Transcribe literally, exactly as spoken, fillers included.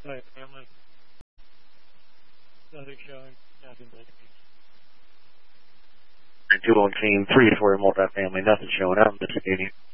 multi-family. Nothing showing. Nothing but two one team, three to four multi-family, nothing showing. I'm investigating.